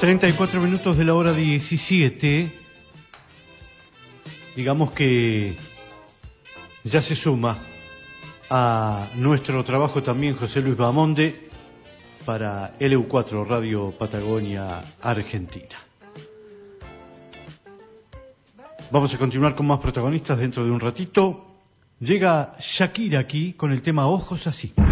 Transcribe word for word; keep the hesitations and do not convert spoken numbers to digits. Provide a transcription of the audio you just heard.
treinta y cuatro minutos de la hora diecisiete. Digamos que ya se suma a nuestro trabajo también José Luis Bamonde para L U cuatro Radio Patagonia Argentina. Vamos a continuar con más protagonistas dentro de un ratito. Llega Shakira aquí con el tema Ojos Así.